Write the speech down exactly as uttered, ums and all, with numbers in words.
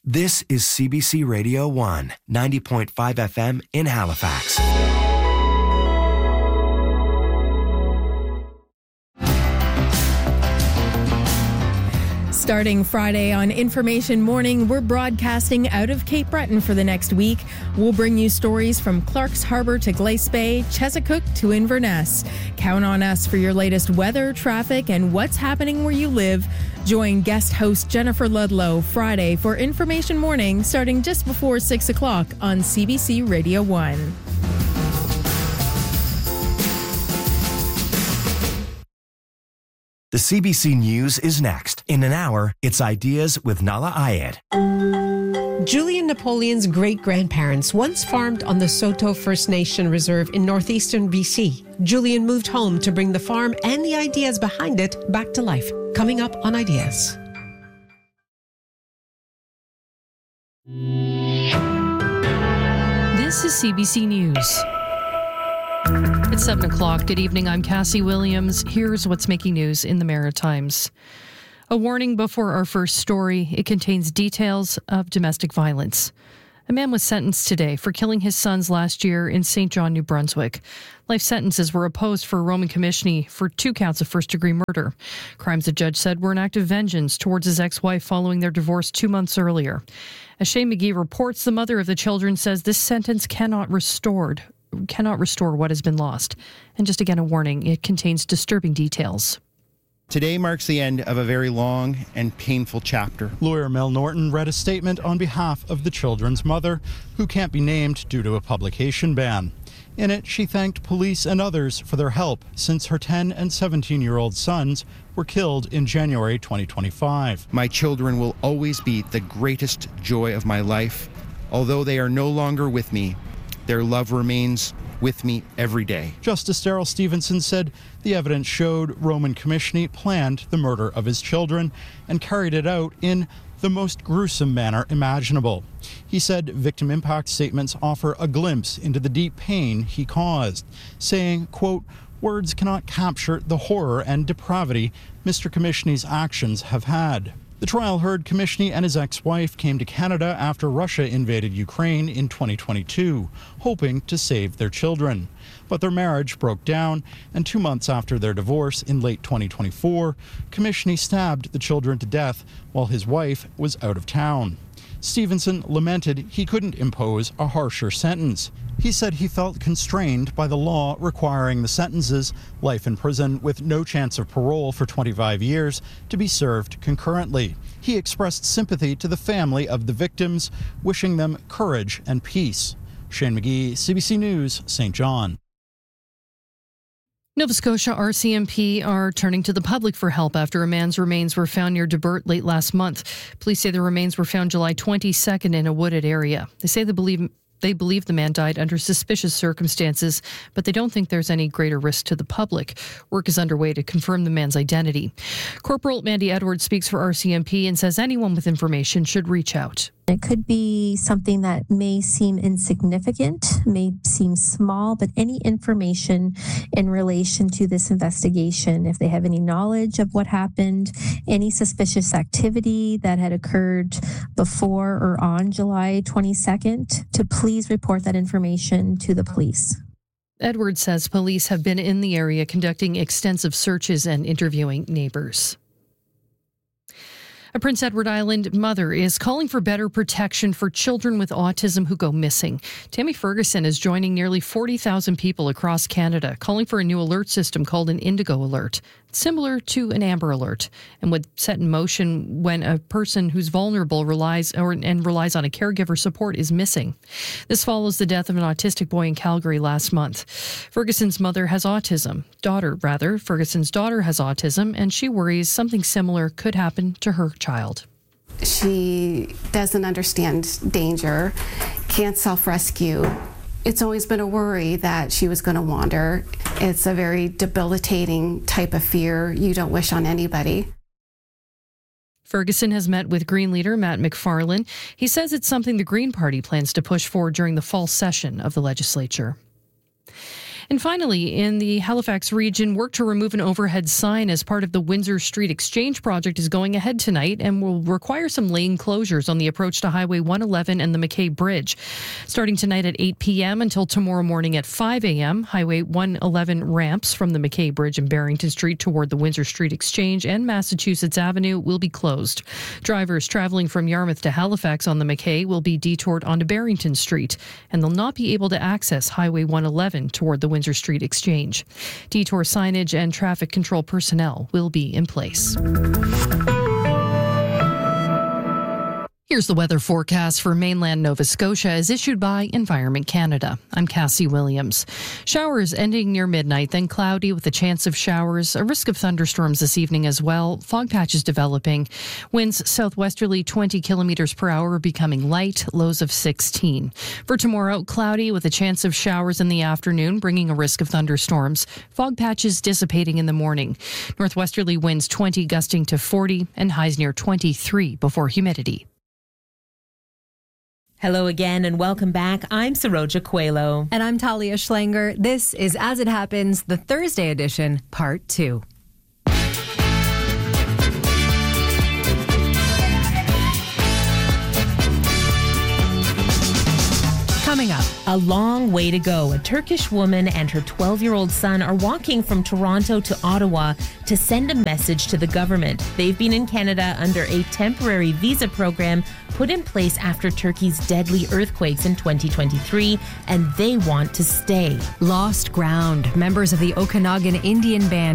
This is C B C Radio one, ninety point five F M in Halifax. Starting Friday on Information Morning, we're broadcasting out of Cape Breton for the next week. We'll bring you stories from Clark's Harbour to Glace Bay, Chesapeake to Inverness. Count on us for your latest weather, traffic, and what's happening where you live. Join guest host Jennifer Ludlow Friday for Information Morning, starting just before six o'clock on C B C Radio one. The C B C News is next. In an hour, it's Ideas with Nala Ayed. Julian Napoleon's great-grandparents once farmed on the Saulteaux First Nation Reserve in northeastern B C. Julian moved home to bring the farm and the ideas behind it back to life. Coming up on Ideas. This is C B C News. It's seven o'clock. Good evening. I'm Cassie Williams. Here's what's making news in the Maritimes. A warning before our first story. It contains details of domestic violence. A man was sentenced today for killing his sons last year in Saint John, New Brunswick. Life sentences were opposed for Roman Komishny for two counts of first-degree murder. Crimes the judge said were an act of vengeance towards his ex-wife following their divorce two months earlier. As Shane McGee reports, the mother of the children says this sentence cannot restored. cannot restore what has been lost. And just again, a warning, it contains disturbing details. Today marks the end of a very long and painful chapter. Lawyer Mel Norton read a statement on behalf of the children's mother, who can't be named due to a publication ban. In it, she thanked police and others for their help since her ten and seventeen-year-old sons were killed in January twenty twenty-five. My children will always be the greatest joy of my life. Although they are no longer with me, their love remains with me every day. Justice Daryl Stevenson said the evidence showed Roman Komishny planned the murder of his children and carried it out in the most gruesome manner imaginable. He said victim impact statements offer a glimpse into the deep pain he caused, saying, quote, "Words cannot capture the horror and depravity Mister Komishny's actions have had." The trial heard Komishny and his ex-wife came to Canada after Russia invaded Ukraine in twenty twenty-two, hoping to save their children. But their marriage broke down, and two months after their divorce in late twenty twenty-four, Komishny stabbed the children to death while his wife was out of town. Stevenson lamented he couldn't impose a harsher sentence. He said he felt constrained by the law requiring the sentences, life in prison with no chance of parole for twenty-five years, to be served concurrently. He expressed sympathy to the family of the victims, wishing them courage and peace. Shane McGee, C B C News, Saint John. Nova Scotia R C M P are turning to the public for help after a man's remains were found near Debert late last month. Police say the remains were found July twenty-second in a wooded area. They say they believe They believe the man died under suspicious circumstances, but they don't think there's any greater risk to the public. Work is underway to confirm the man's identity. Corporal Mandy Edwards speaks for R C M P and says anyone with information should reach out. It could be something that may seem insignificant, may seem small, but any information in relation to this investigation, if they have any knowledge of what happened, any suspicious activity that had occurred before or on July twenty-second, to please report that information to the police. Edwards says police have been in the area conducting extensive searches and interviewing neighbors. A Prince Edward Island mother is calling for better protection for children with autism who go missing. Tammy Ferguson is joining nearly forty thousand people across Canada, calling for a new alert system called an Indigo Alert, similar to an Amber Alert, and would set in motion when a person who's vulnerable relies or and relies on a caregiver support is missing. This follows the death of an autistic boy in Calgary last month. Ferguson's mother has autism, daughter rather. Ferguson's daughter has autism, and she worries something similar could happen to her child. She doesn't understand danger, can't self-rescue. It's always been a worry that she was going to wander. It's a very debilitating type of fear you don't wish on anybody. Ferguson has met with Green leader Matt McFarlane. He says it's something the Green Party plans to push for during the fall session of the legislature. And finally, in the Halifax region, work to remove an overhead sign as part of the Windsor Street Exchange project is going ahead tonight and will require some lane closures on the approach to Highway one eleven and the McKay Bridge. Starting tonight at eight p.m. until tomorrow morning at five a.m., Highway one eleven ramps from the McKay Bridge and Barrington Street toward the Windsor Street Exchange and Massachusetts Avenue will be closed. Drivers traveling from Yarmouth to Halifax on the McKay will be detoured onto Barrington Street, and they'll not be able to access Highway one eleven toward the Windsor Street Exchange. Detour signage and traffic control personnel will be in place. Here's the weather forecast for mainland Nova Scotia as issued by Environment Canada. I'm Cassie Williams. Showers ending near midnight, then cloudy with a chance of showers, a risk of thunderstorms this evening as well. Fog patches developing. Winds southwesterly twenty kilometers per hour becoming light, lows of sixteen. For tomorrow, cloudy with a chance of showers in the afternoon, bringing a risk of thunderstorms. Fog patches dissipating in the morning. Northwesterly winds twenty gusting to forty and highs near twenty-three before humidity. Hello again and welcome back. I'm Saroja Coelho. And I'm Talia Schlanger. This is As It Happens, the Thursday edition, part two. Coming up. A long way to go. A Turkish woman and her twelve-year-old son are walking from Toronto to Ottawa to send a message to the government. They've been in Canada under a temporary visa program put in place after Turkey's deadly earthquakes in twenty twenty-three, and they want to stay. Lost ground. Members of the Okanagan Indian Band